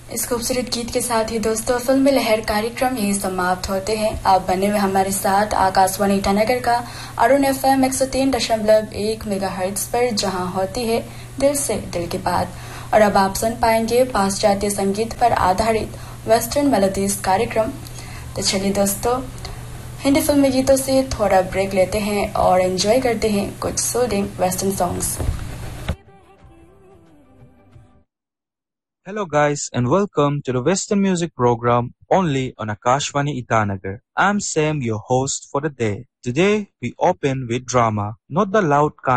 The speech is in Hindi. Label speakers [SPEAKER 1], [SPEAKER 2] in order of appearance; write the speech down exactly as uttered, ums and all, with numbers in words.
[SPEAKER 1] इस खूबसूरत गीत के साथ ही दोस्तों फिल्म लहर कार्यक्रम यही समाप्त होते हैं। आप बने हुए हमारे साथ आकाशवाणी ईटानगर का अरुण एफ एम एक सौ तीन दशमलव एक मेगा हर्ट्ज पर, जहाँ होती है दिल से दिल की बात। और अब आप सुन पाएंगे पाश्चात्य संगीत पर आधारित वेस्टर्न मेलोडीज कार्यक्रम। तो चलिए दोस्तों, हिंदी फिल्मी गीतों से थोड़ा ब्रेक लेते हैं और एंजॉय करते हैं कुछ soothing western songs.
[SPEAKER 2] Hello guys and welcome to the Western Music Program only on Akashvani Itanagar. I'm Sam, your host for the day. Today we open with drama, not the loud kind.